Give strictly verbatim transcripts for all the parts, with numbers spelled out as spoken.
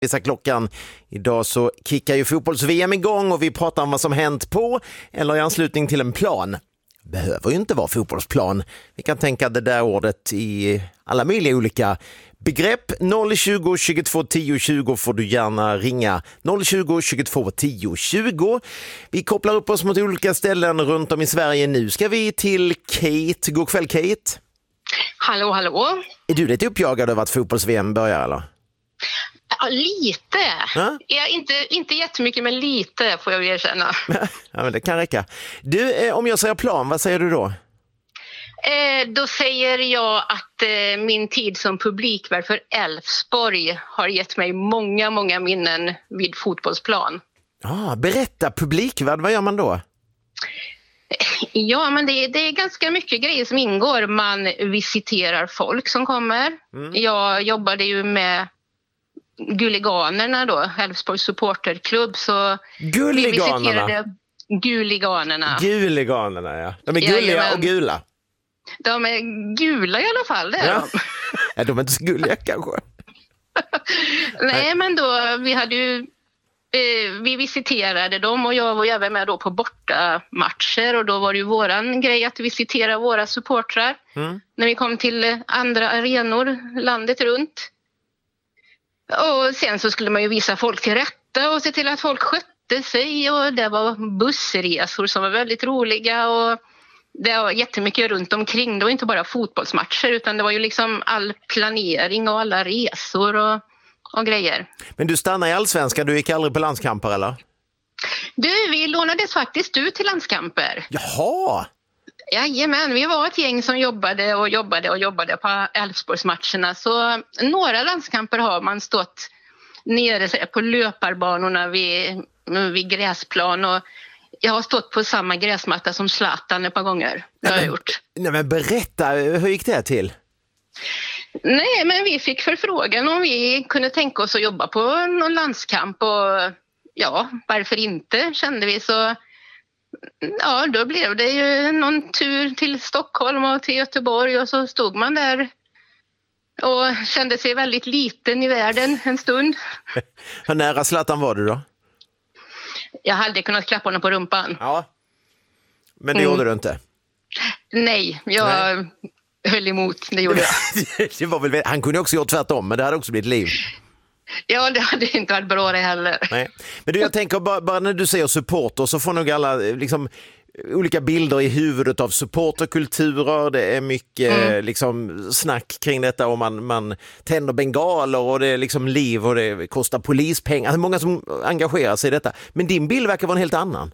Vissa klockan. Idag så kickar ju fotbolls-V M igång och vi pratar om vad som hänt på eller i anslutning till en plan. Behöver ju inte vara fotbollsplan. Vi kan tänka det där ordet i alla möjliga olika begrepp. noll tjugo, tjugotvå, tio, tjugo får du gärna ringa. noll tjugo, tjugotvå, tio, tjugo. Vi kopplar upp oss mot olika ställen runt om i Sverige. Nu ska vi till Kate. God kväll, Kate. Hallå, hallå. Är du lite uppjagad över att fotbolls-V M börjar, eller? Ja, lite. Ja? Ja, inte, inte jättemycket, men lite får jag erkänna. Ja, men det kan räcka. Du, eh, om jag säger plan, vad säger du då? Eh, då säger jag att eh, min tid som publikvärd för Elfsborg har gett mig många, många minnen vid fotbollsplan. Ah, berätta, publikvärd, vad gör man då? Ja, men det, det är ganska mycket grejer som ingår. Man visiterar folk som kommer. Mm. Jag jobbade ju med Guliganerna då, Elfsborgs supporterklubb, så Guliganerna? vi visiterade Guliganerna. Guliganerna, ja. De är gulliga. Ja, och gula. De är gula i alla fall, det är ja. de. Ja, de är inte så gulliga kanske. Nej, men då, vi hade ju eh, vi visiterade dem och jag var även med då på bortamatcher och då var det ju våran grej att visitera våra supportrar mm. när vi kom till andra arenor landet runt. Och sen så skulle man ju visa folk till rätta och se till att folk skötte sig, och det var bussresor som var väldigt roliga och det var jättemycket runt omkring. Det var inte bara fotbollsmatcher utan det var ju liksom all planering och alla resor och, och grejer. Men du stannar i Allsvenskan, du gick aldrig på landskamper eller? Du, vi lånades faktiskt ut till landskamper. Jaha! Jajamän, vi var ett gäng som jobbade och jobbade och jobbade på Elfsborgsmatcherna. Så några landskamper har man stått nere på löparbanorna vid, vid gräsplan. Och jag har stått på samma gräsmatta som Zlatan ett par gånger. Det har jag gjort. Nej, men berätta, hur gick det till? Nej, men vi fick förfrågan om vi kunde tänka oss att jobba på någon landskamp. Och ja, varför inte, kände vi. Så ja, då blev det ju någon tur till Stockholm och till Göteborg och så stod man där och kände sig väldigt liten i världen en stund. Hur nära Zlatan var du då? Jag hade kunnat klappa honom på rumpan. Ja, men det mm. gjorde du inte? Nej, jag Nej. höll emot, det gjorde jag. Det var väl, han kunde också gjort tvärtom, men det hade också blivit liv. Ja, det hade inte varit bra det heller. Nej. Men du, jag tänker bara, bara när du säger supporter så får nog alla liksom olika bilder i huvudet av supporterkulturer. Det är mycket mm. liksom snack kring detta och man, man tänder bengaler och det är liksom liv och det kostar polispengar. Alltså många som engagerar sig i detta. Men din bild verkar vara en helt annan.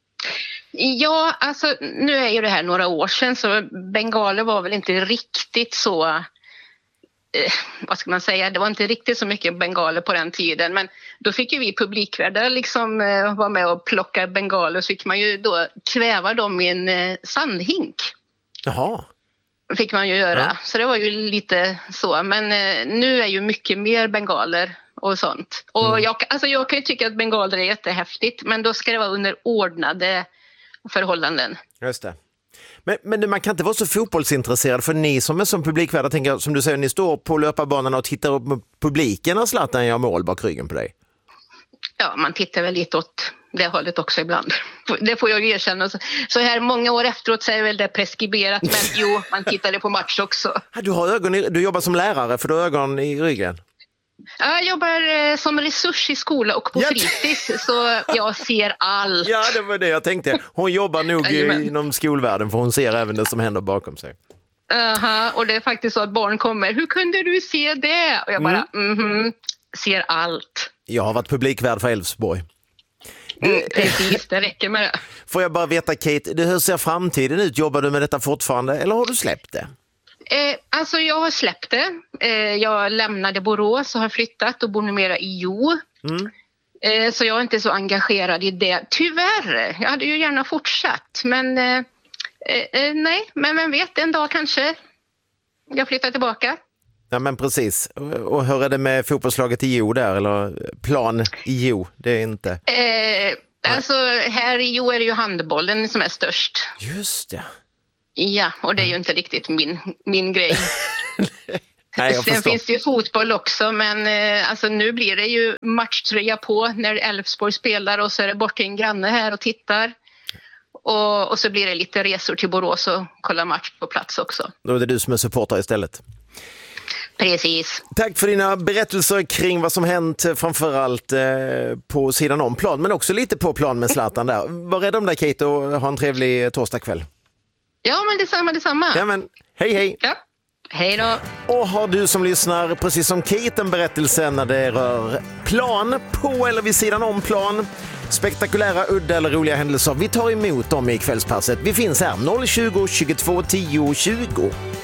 Ja, alltså nu är ju det här några år sedan så bengaler var väl inte riktigt så... Eh, vad ska man säga, det var inte riktigt så mycket bengaler på den tiden, men då fick ju vi publikvärdar liksom eh, vara med och plocka bengaler, så fick man ju då kväva dem i en eh, sandhink. Jaha. Fick man ju göra, ja. Så det var ju lite så, men eh, nu är ju mycket mer bengaler och sånt. Och mm. jag, alltså jag kan ju tycka att bengaler är jättehäftigt, men då ska det vara under ordnade förhållanden. Just det. Men, men man kan inte vara så fotbollsintresserad, för ni som är som publikvärdar, tänker, som du säger, ni står på löparbanan och tittar upp med publiken och Zlatan gör mål bak ryggen på dig. Ja, man tittar väl lite åt det hållet också ibland. Det får jag ju erkänna. Så här många år efteråt så är väl det preskriberat, men jo, man tittade på match också. Du har ögon i, du jobbar som lärare för du har ögon i ryggen. Jag jobbar som resurs i skola och på fritids, så jag ser allt. Ja, det var det jag tänkte. Hon jobbar nog inom skolvärlden för hon ser även det som händer bakom sig. Aha, och det är faktiskt så att barn kommer. Hur kunde du se det? Och jag bara, mm. mhm, ser allt. Jag har varit publikvärd för Elfsborg. Mm, precis, det räcker med det. Får jag bara veta, Kate, hur ser framtiden ut? Jobbar du med detta fortfarande eller har du släppt det? Eh, alltså jag har släppt det. Eh, jag lämnade Borås och har flyttat och bor numera i Jo. Mm. Eh, så jag är inte så engagerad i det. Tyvärr, jag hade ju gärna fortsatt. Men eh, eh, nej, men vem vet, en dag kanske jag flyttar tillbaka. Ja, men precis. Och hur är det med fotbollslaget i Jo där? Eller plan i Jo? Det är inte... Eh, alltså här i Jo är det ju handbollen som är störst. Just det. Ja, och det är ju inte riktigt min, min grej. Nej, jag Sen förstår. finns det ju fotboll också, men eh, alltså, nu blir det ju matchtröja på när Elfsborg spelar och så är det bort en granne här och tittar. Och, och så blir det lite resor till Borås och kolla match på plats också. Då är det du som är supporter istället. Precis. Tack för dina berättelser kring vad som hänt, framförallt eh, på sidan om plan, men också lite på plan med Zlatan där. Var rädd om dig, Kate, och ha en trevlig torsdagkväll. Ja, men detsamma, detsamma. Ja, men hej hej! Ja. Hej då. Och har du som lyssnar, precis som Kate, en berättelse när det rör plan, på eller vid sidan om plan, spektakulära, udda eller roliga händelser, vi tar emot dem i kvällspasset. Vi finns här noll tjugo, tjugotvå, tio, tjugo.